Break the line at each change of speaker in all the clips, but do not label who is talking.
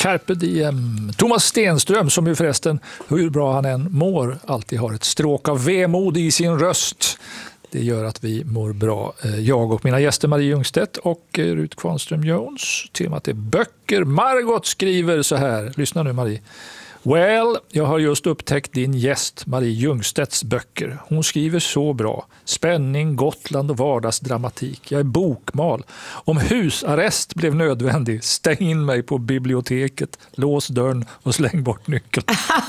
Carpe diem. Thomas Stenström, som ju förresten, hur bra han än mår, alltid har ett stråk av vemod i sin röst. Det gör att vi mår bra. Jag och mina gäster Marie Ljungstedt och Rut Kvarnström Jones. Temat är böcker. Margot skriver så här. Lyssna nu Marie. Well, jag har just upptäckt din gäst Marie Ljungstedts böcker. Hon skriver så bra. Spänning, Gotland och vardagsdramatik. Jag är bokmal. Om husarrest blev nödvändig, stäng in mig på biblioteket, lås dörren och släng bort nyckeln.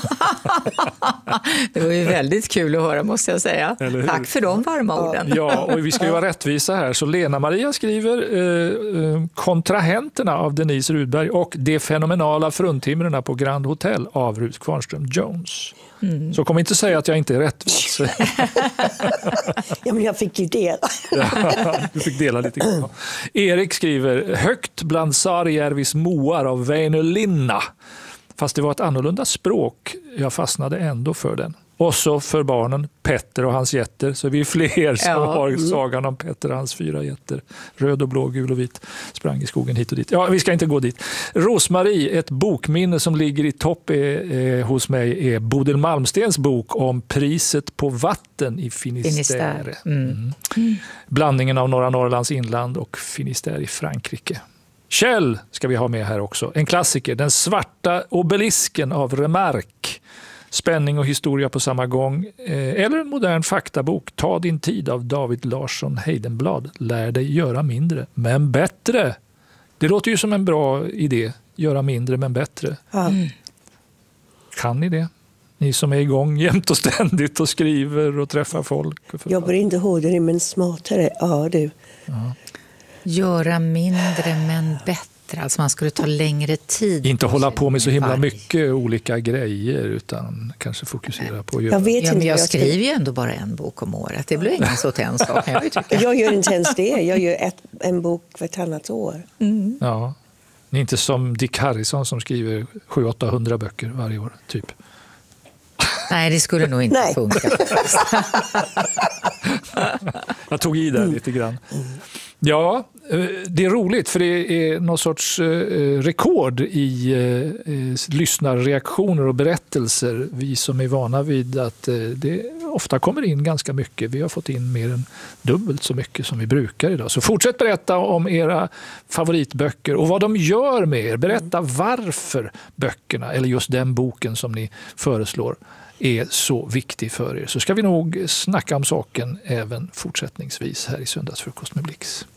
Det var ju väldigt kul att höra, måste jag säga. Tack för de varma orden.
Ja, och vi ska ju vara rättvisa här. Så Lena Maria skriver Kontrahenterna av Denise Rudberg och De fenomenala fruntimmerna på Grand Hotel av Rut Kvarnström Jones. Så kom inte säga att jag inte är rättvis.
Ja, men jag fick ju dela.
Ja, du fick dela lite grann. Erik skriver Högt bland Saarijärvis moar av Väinö Linna. Fast det var ett annorlunda språk. Jag fastnade ändå för den. Och så för barnen Petter och hans jätter. Så vi är fler som har sagan om Petter och hans 4 jätter. Röd och blå, gul och vit. Sprang i skogen hit och dit. Ja, vi ska inte gå dit. Rosmarie, ett bokminne som ligger i topp hos mig är Bodil Malmstens bok om priset på vatten i Finisterre. Blandningen av norra Norrlands inland och Finisterre i Frankrike. Kjell ska vi ha med här också. En klassiker, Den svarta obelisken av Remarque. Spänning och historia på samma gång. Eller en modern faktabok. Ta din tid av David Larsson Heidenblad. Lär dig göra mindre, men bättre. Det låter ju som en bra idé. Göra mindre, men bättre. Kan ni det? Ni som är igång jämt och ständigt och skriver och träffar folk.
Jobbar inte hårdare, men smartare. Ja, du.
Ja.
Göra mindre, men bättre. Alltså man skulle ta längre tid.
Inte hålla på med så himla mycket olika grejer utan kanske fokusera på att göra.
Jag skriver ju ändå bara en bok om året. Det blir ingen så till en sak.
Jag gör inte ens det. Jag gör en bok för annat år.
Ja. Ni är inte som Dick Harrison som skriver 700-800 böcker varje år, typ.
Nej, det skulle nog inte funka.
Jag tog i där lite grann. Ja, det är roligt för det är någon sorts rekord i lyssnarreaktioner och berättelser. Vi som är vana vid att det ofta kommer in ganska mycket. Vi har fått in mer än dubbelt så mycket som vi brukar idag. Så fortsätt berätta om era favoritböcker och vad de gör med er. Berätta varför böckerna, eller just den boken som ni föreslår, är så viktig för er. Så ska vi nog snacka om saken även fortsättningsvis här i Söndagsfrukost med Blix.